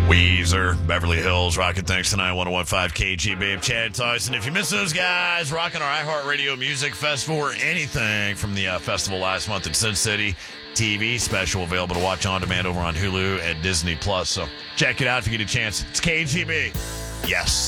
Weezer, Beverly Hills, Rockin' Thanks Tonight, 101.5 KGB. Chad Tyson. If you miss those guys rocking our iHeartRadio Music Festival or anything from the festival last month in Sin City, TV special available to watch on demand over on Hulu and Disney Plus. So check it out if you get a chance. It's KGB. Yes.